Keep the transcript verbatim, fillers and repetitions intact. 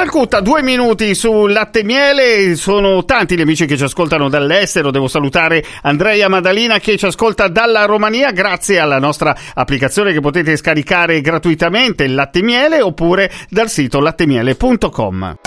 Calcutta, due minuti su latte e miele. Sono tanti gli amici che ci ascoltano dall'estero. Devo salutare Andrea Maddalena che ci ascolta dalla Romania grazie alla nostra applicazione che potete scaricare gratuitamente, il latte e miele, oppure dal sito latte miele punto com.